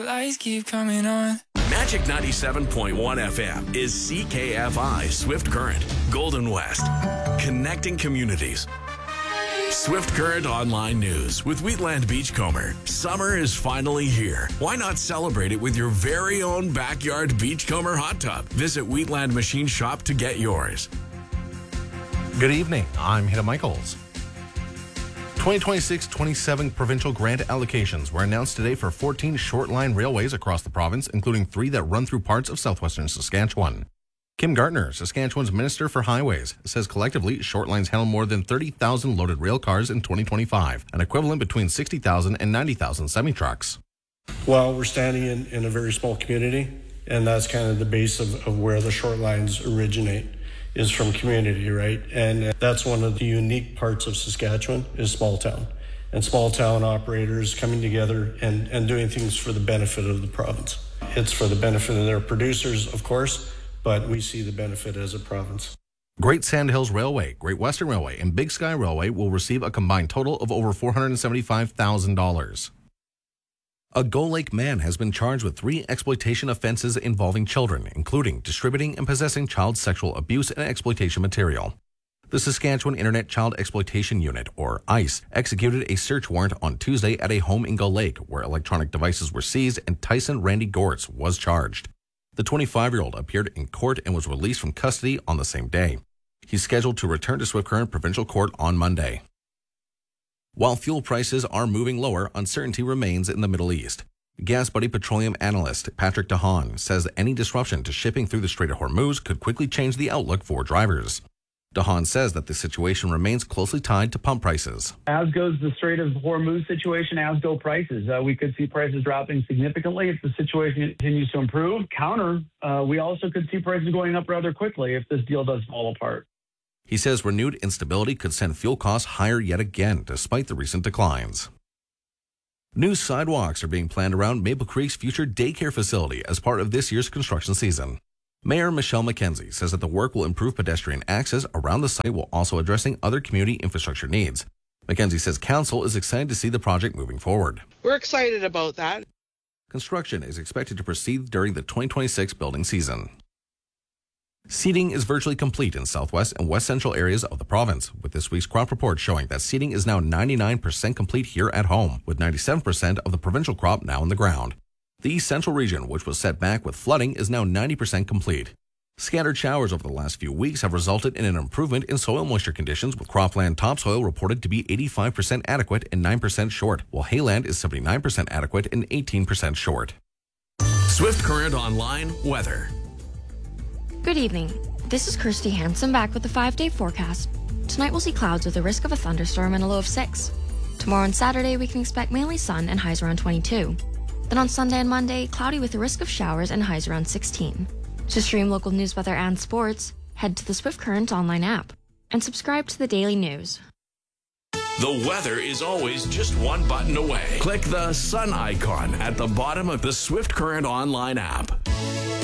Lights keep coming on. Magic 97.1 FM is CKFI Swift Current, Golden West, connecting communities. Swift Current Online News with Wheatland Beachcomber. Summer is finally here. Why not celebrate it with your very own backyard Beachcomber hot tub? Visit Wheatland Machine Shop to get yours. Good evening. I'm Hida Michaels. 2026-27 provincial grant allocations were announced today for 14 short-line railways across the province, including 3 that run through parts of southwestern Saskatchewan. Kim Gartner, Saskatchewan's Minister for Highways, says collectively short lines handle more than 30,000 loaded rail cars in 2025, an equivalent between 60,000 and 90,000 semi-trucks. Well, we're standing in a very small community, and that's kind of the base of where the short lines originate, is from community, right? And that's one of the unique parts of Saskatchewan is small town. And small town operators coming together and doing things for the benefit of the province. It's for the benefit of their producers, of course, but we see the benefit as a province. Great Sandhills Railway, Great Western Railway, and Big Sky Railway will receive a combined total of over $475,000. A Gull Lake man has been charged with 3 exploitation offenses involving children, including distributing and possessing child sexual abuse and exploitation material. The Saskatchewan Internet Child Exploitation Unit, or ICE, executed a search warrant on Tuesday at a home in Gull Lake, where electronic devices were seized and Tyson Randy Gortz was charged. The 25-year-old appeared in court and was released from custody on the same day. He's scheduled to return to Swift Current Provincial Court on Monday. While fuel prices are moving lower, uncertainty remains in the Middle East. GasBuddy petroleum analyst Patrick DeHaan says any disruption to shipping through the Strait of Hormuz could quickly change the outlook for drivers. DeHaan says that the situation remains closely tied to pump prices. As goes the Strait of Hormuz situation, as go prices. We could see prices dropping significantly if the situation continues to improve. We also could see prices going up rather quickly if this deal does fall apart. He says renewed instability could send fuel costs higher yet again, despite the recent declines. New sidewalks are being planned around Maple Creek's future daycare facility as part of this year's construction season. Mayor Michelle McKenzie says that the work will improve pedestrian access around the site while also addressing other community infrastructure needs. McKenzie says council is excited to see the project moving forward. We're excited about that. Construction is expected to proceed during the 2026 building season. Seeding is virtually complete in southwest and west central areas of the province, with this week's crop report showing that seeding is now 99% complete here at home, with 97% of the provincial crop now in the ground. The east central region, which was set back with flooding, is now 90% complete. Scattered showers over the last few weeks have resulted in an improvement in soil moisture conditions, with cropland topsoil reported to be 85% adequate and 9% short, while hayland is 79% adequate and 18% short. Swift Current Online weather. Good evening. This is Kirsty Hansen back with the 5-day forecast. Tonight we'll see clouds with a risk of a thunderstorm and a low of 6. Tomorrow and Saturday we can expect mainly sun and highs around 22. Then on Sunday and Monday, cloudy with a risk of showers and highs around 16. To stream local news, weather, and sports, head to the Swift Current online app and subscribe to the daily news. The weather is always just one button away. Click the sun icon at the bottom of the Swift Current online app.